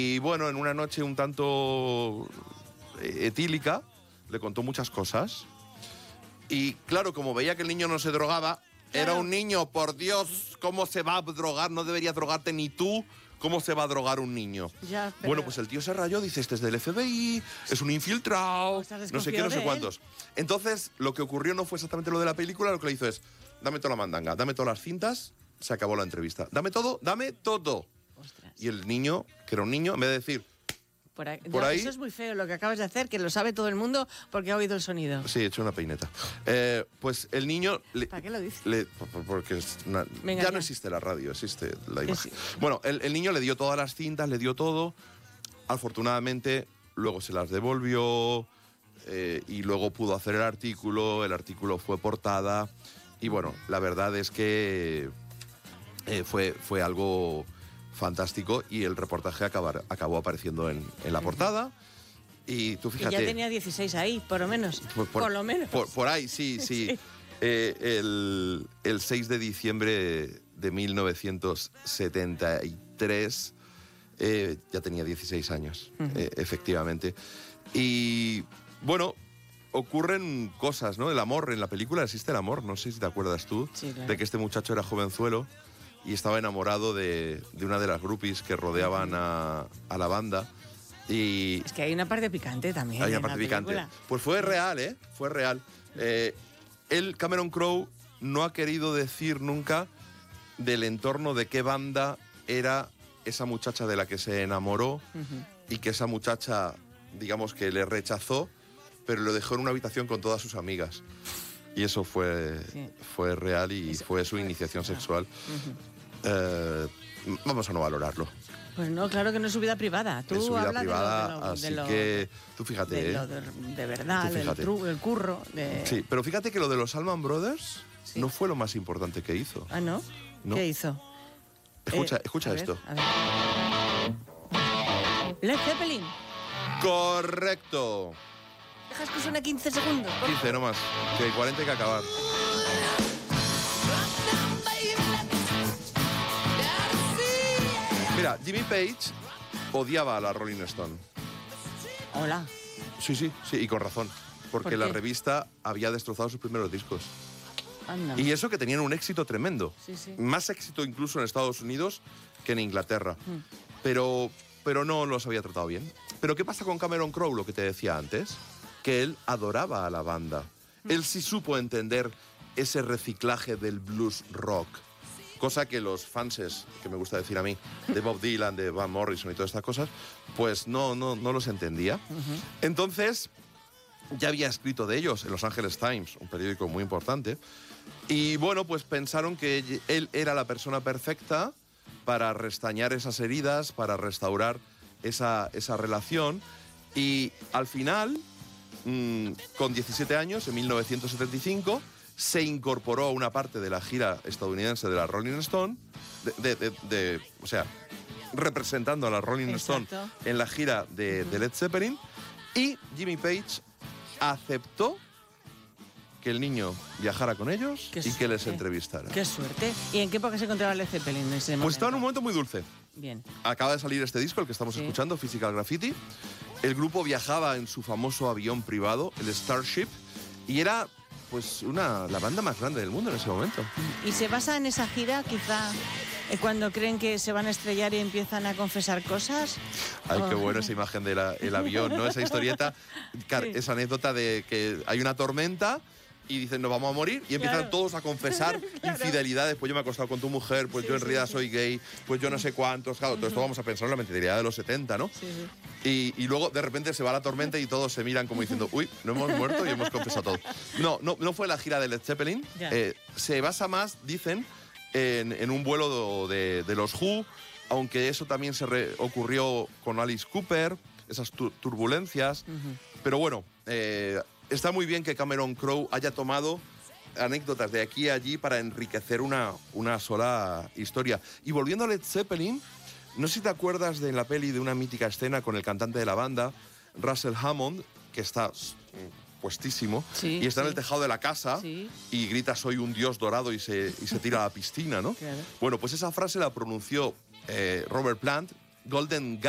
Y bueno, en una noche un tanto etílica, le contó muchas cosas. Y claro, como veía que el niño no se drogaba, era un niño, por Dios, ¿cómo se va a drogar? No deberías drogarte ni tú. ¿Cómo se va a drogar un niño? Ya, pero... Bueno, pues el tío se rayó, dice, este es del FBI, es un infiltrado, no sé qué, no sé cuántos. Entonces, lo que ocurrió no fue exactamente lo de la película, lo que le hizo es, dame toda la mandanga, dame todas las cintas, se acabó la entrevista. Dame todo, dame todo. Ostras. Y el niño, que era un niño, en vez de decir... Por ahí. Eso es muy feo lo que acabas de hacer, que lo sabe todo el mundo porque ha oído el sonido. Sí, he hecho una peineta. Pues el niño... ¿Para qué lo dices? Porque Venga, ya no existe la radio, existe la imagen. Sí. Bueno, el niño le dio todas las cintas, le dio todo. Afortunadamente, luego se las devolvió y luego pudo hacer el artículo fue portada. Y bueno, la verdad es que fue algo... fantástico, y el reportaje acabó apareciendo en la portada. Y tú fíjate... Y ya tenía 16 ahí, por lo menos. Por lo menos. Por ahí, sí. Sí. El 6 de diciembre de 1973 ya tenía 16 años, efectivamente. Y bueno, ocurren cosas, ¿no? El amor, en la película existe el amor, no sé si te acuerdas tú, sí, claro, de que este muchacho era jovenzuelo y estaba enamorado de una de las groupies que rodeaban a la banda. Y es que hay una parte picante también. Hay una parte picante. Pues fue real, ¿eh? Fue real. Cameron Crowe, no ha querido decir nunca del entorno de qué banda era esa muchacha de la que se enamoró y que esa muchacha, digamos, que le rechazó, pero lo dejó en una habitación con todas sus amigas. Y eso fue real y fue su iniciación sexual. Vamos a no valorarlo. Pues no, claro que no es su vida privada. Tú es su vida hablas privada, así que tú fíjate. De verdad, del curro. Sí, pero fíjate que lo de los Allman Brothers no fue lo más importante que hizo. ¿Ah, no? ¿Qué hizo? Escucha esto. A ver. Led Zeppelin. Correcto. Dejas que suene 15 segundos. 15, no más. Que hay 40 hay que acabar. Mira, Jimmy Page odiaba a la Rolling Stone. Hola. Sí, y con razón. Porque la revista había destrozado sus primeros discos. Anda. Y eso que tenían un éxito tremendo. Sí. Más éxito incluso en Estados Unidos que en Inglaterra. Pero no los había tratado bien. Pero ¿qué pasa con Cameron Crowe, lo que te decía antes? Que él adoraba a la banda. Él sí supo entender ese reciclaje del blues rock. Cosa que los fanses, que me gusta decir a mí, de Bob Dylan, de Van Morrison y todas estas cosas, pues no los entendía. Entonces, ya había escrito de ellos en Los Angeles Times, un periódico muy importante, y bueno, pues pensaron que él era la persona perfecta para restañar esas heridas, para restaurar esa relación, y al final, con 17 años, en 1975, se incorporó a una parte de la gira estadounidense de la Rolling Stone, o sea, representando a la Rolling Stone en la gira de Led Zeppelin, y Jimmy Page aceptó que el niño viajara con ellos y que les entrevistara. ¡Qué suerte! ¿Y en qué época se encontraba Led Zeppelin en ese momento? Pues estaba en un momento muy dulce. Bien. Acaba de salir este disco, el que estamos escuchando, Physical Graffiti. El grupo viajaba en su famoso avión privado, el Starship, y era pues la banda más grande del mundo en ese momento. ¿Y se basa en esa gira, quizá, cuando creen que se van a estrellar y empiezan a confesar cosas? Ay, qué bueno esa imagen del avión, ¿no? Esa historieta, esa anécdota de que hay una tormenta y dicen, nos vamos a morir, y empiezan todos a confesar infidelidades. Pues yo me he acostado con tu mujer, pues yo en realidad soy gay, pues yo no sé cuántos. Claro, todo esto vamos a pensar en la mentalidad de los 70, ¿no? Y luego de repente se va la tormenta y todos se miran como diciendo, uy, no hemos muerto y hemos confesado todo. No fue la gira de Led Zeppelin. Se basa más, dicen, en un vuelo de los Who, aunque eso también ocurrió con Alice Cooper, esas turbulencias. Pero bueno, está muy bien que Cameron Crowe haya tomado anécdotas de aquí a allí para enriquecer una sola historia. Y volviendo a Led Zeppelin, no sé si te acuerdas de la peli de una mítica escena con el cantante de la banda, Russell Hammond, que está puestísimo, y está en el tejado de la casa y grita soy un dios dorado y se tira a la piscina, ¿no? Claro. Bueno, pues esa frase la pronunció Robert Plant, Golden